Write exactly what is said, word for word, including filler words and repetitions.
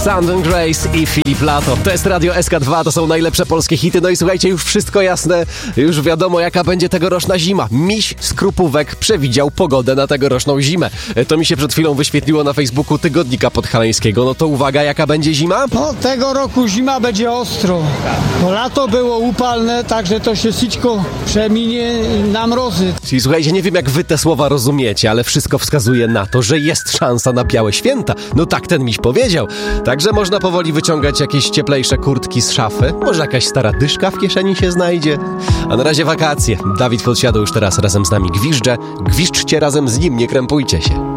Sound and Grace i Filip Lato. To jest Radio S K dwa, to są najlepsze polskie hity. No i słuchajcie, już wszystko jasne, już wiadomo jaka będzie tegoroczna zima. Miś z Krupówek przewidział pogodę na tegoroczną zimę. To mi się przed chwilą wyświetliło na Facebooku Tygodnika Podhalańskiego. No to uwaga, jaka będzie zima? No tego roku zima będzie ostro. Bo lato było upalne, także to się wszystko przeminie na mrozy. Czyli słuchajcie, nie wiem jak wy te słowa rozumiecie, ale wszystko wskazuje na to, że jest szansa na białe święta. No tak ten miś powiedział. Także można powoli wyciągać jakieś cieplejsze kurtki z szafy. Może jakaś stara dyszka w kieszeni się znajdzie. A na razie wakacje. Dawid Podsiadło już teraz razem z nami gwiżdże. Gwiżdżcie razem z nim, nie krępujcie się.